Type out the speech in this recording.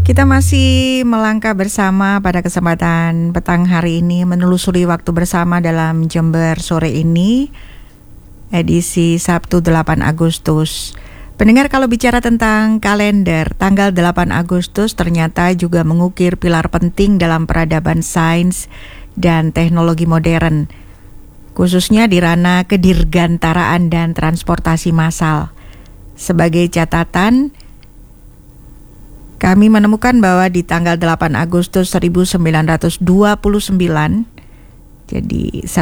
Kita masih melangkah bersama pada kesempatan petang hari ini, menelusuri waktu bersama dalam Jember sore ini, edisi Sabtu 8 Agustus. Pendengar, kalau bicara tentang kalender, tanggal 8 Agustus ternyata juga mengukir pilar penting dalam peradaban sains dan teknologi modern, khususnya di ranah kedirgantaraan dan transportasi massal. Sebagai catatan, kami menemukan bahwa di tanggal 8 Agustus 1929, jadi